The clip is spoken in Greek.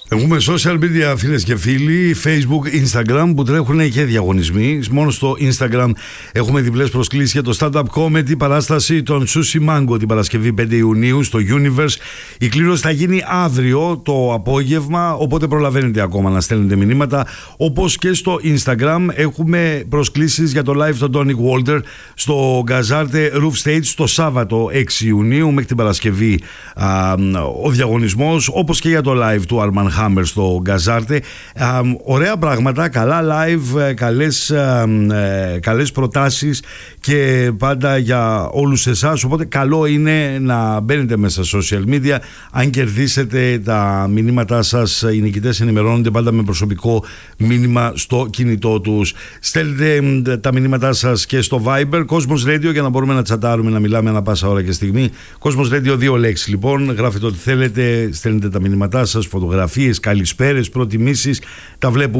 Έχουμε social media, φίλες και φίλοι, Facebook, Instagram, που τρέχουν και διαγωνισμοί. Μόνο στο Instagram έχουμε διπλές προσκλήσεις για το stand-up comedy παράσταση των Sushi Mango την Παρασκευή 5 Ιουνίου στο Universe. Η κλήρωση θα γίνει αύριο το απόγευμα, οπότε προλαβαίνετε ακόμα να στέλνετε μηνύματα. Όπως και στο Instagram έχουμε προσκλήσεις για το live των Tonic Walter στο Gazarte Roof Stage το Σάββατο 6 Ιουνίου μέχρι την Παρασκευή ο διαγωνισμός, όπως και για το live του Arman Hammer στο Γκαζάρτε. Ωραία πράγματα, καλά live, καλές προτάσεις και πάντα για όλους εσάς, οπότε καλό είναι να μπαίνετε μέσα στα social media. Αν κερδίσετε τα μηνύματά σας, οι νικητές ενημερώνονται πάντα με προσωπικό μήνυμα στο κινητό τους. Στέλνετε τα μηνύματά σας και στο Viber Cosmos Radio για να μπορούμε να τσατάρουμε, να μιλάμε ανά πάσα ώρα και στιγμή. Cosmos Radio 2 λέξεις λοιπόν, γράφετε ό,τι θέλετε, στέλνετε τα μηνύματά σας, φωτογραφίες, καλησπέρες, προτιμήσεις, τα βλέπουμε.